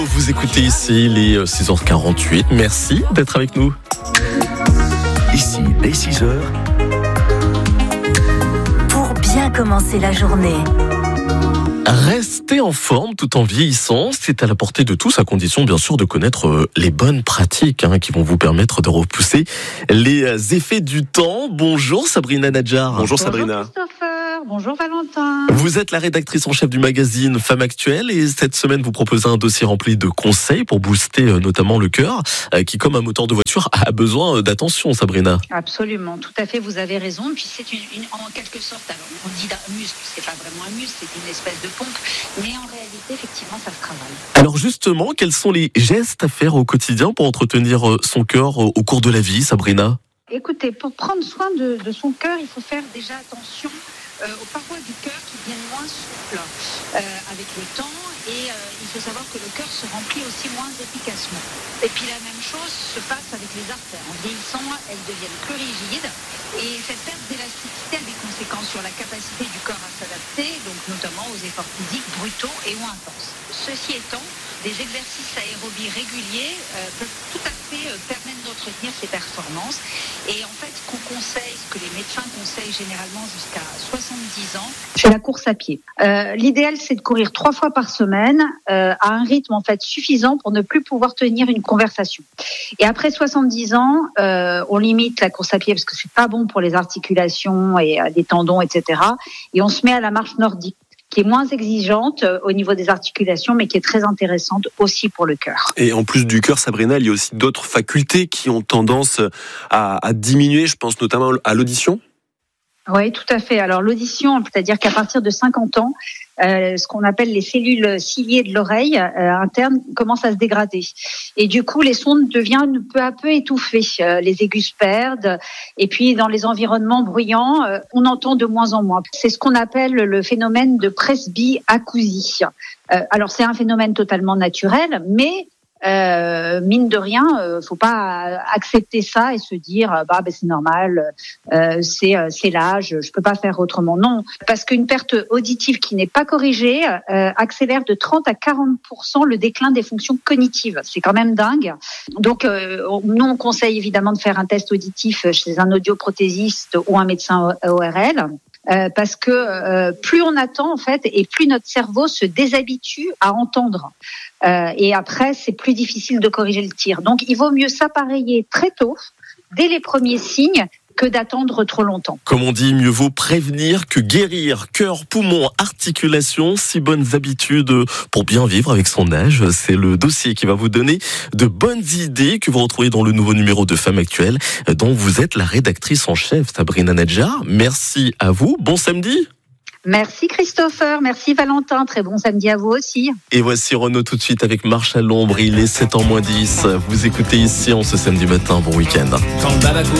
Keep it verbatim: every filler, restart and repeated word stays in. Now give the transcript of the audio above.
Vous écoutez ici les six heures quarante-huit. Merci d'être avec nous. Ici, dès six heures. Pour bien commencer la journée. Rester en forme tout en vieillissant, c'est à la portée de tous, à condition bien sûr de connaître les bonnes pratiques hein, qui vont vous permettre de repousser les effets du temps. Bonjour Sabrina Nadjar. Bonjour Sabrina. Bonjour Christopher, bonjour Valentin. Vous êtes la rédactrice en chef du magazine Femme Actuelle et cette semaine vous proposez un dossier rempli de conseils pour booster notamment le cœur qui, comme un moteur de voiture, a besoin d'attention, Sabrina. Absolument, tout à fait, vous avez raison. Puis c'est une, une, en quelque sorte, alors on dit un muscle, c'est pas vraiment un muscle, c'est une espèce de pompe, mais en réalité, effectivement, ça se travaille. Alors justement, quels sont les gestes à faire au quotidien pour entretenir son cœur au cours de la vie, Sabrina ? Écoutez, pour prendre soin de, de son cœur, il faut faire déjà attention euh, aux parois du cœur qui deviennent moins souples euh, avec le temps. Et euh, il faut savoir que le cœur se remplit aussi moins efficacement. Et puis la même chose se passe avec les artères. En vieillissant, elles deviennent plus rigides. Et cette perte d'élasticité a des conséquences sur la capacité du corps à s'adapter, donc notamment aux efforts physiques brutaux et ou intenses. Ceci étant, des exercices aérobies réguliers euh, peuvent tout à fait euh, permettre d'entretenir ces performances. Et en fait, ce qu'on conseille, ce que les médecins conseillent généralement jusqu'à soixante-dix ans, c'est la course à pied. Euh, l'idéal, c'est de courir trois fois par semaine euh, à un rythme en fait suffisant pour ne plus pouvoir tenir une conversation. Et après soixante-dix ans, euh, on limite la course à pied parce que c'est pas bon pour les articulations et euh, les tendons, et cetera. Et on se met à la marche nordique, qui est moins exigeante au niveau des articulations, mais qui est très intéressante aussi pour le cœur. Et en plus du cœur, Sabrina, il y a aussi d'autres facultés qui ont tendance à, à diminuer, je pense notamment à l'audition. Oui, tout à fait. Alors l'audition, c'est-à-dire qu'à partir de cinquante ans, euh, ce qu'on appelle les cellules ciliées de l'oreille euh, interne commencent à se dégrader. Et du coup, les sons deviennent peu à peu étouffés. Euh, les aigus se perdent. Et puis, dans les environnements bruyants, euh, on entend de moins en moins. C'est ce qu'on appelle le phénomène de presbyacousie. Euh, alors, c'est un phénomène totalement naturel, mais Euh, mine de rien, euh, faut pas accepter ça et se dire bah ben c'est normal, euh, c'est c'est l'âge, je peux pas faire autrement. Non, parce qu'une perte auditive qui n'est pas corrigée euh, accélère de trente à quarante pour cent le déclin des fonctions cognitives. C'est quand même dingue. Donc euh, nous on conseille évidemment de faire un test auditif chez un audioprothésiste ou un médecin O R L. Euh, parce que euh, plus on attend en fait et plus notre cerveau se déshabitue à entendre euh, et après c'est plus difficile de corriger le tir. Donc il vaut mieux s'appareiller très tôt, dès les premiers signes, que d'attendre trop longtemps. Comme on dit, mieux vaut prévenir que guérir. Cœur, poumons, articulations, six bonnes habitudes pour bien vivre avec son âge. C'est le dossier qui va vous donner de bonnes idées que vous retrouvez dans le nouveau numéro de Femme Actuelle, dont vous êtes la rédactrice en chef, Sabrina Nadjar. Merci à vous. Bon samedi. Merci Christopher, merci Valentin, très bon samedi à vous aussi. Et voici Renaud tout de suite avec Marche à l'ombre, il est sept heures moins dix. Vous écoutez ici en ce samedi matin, bon week-end.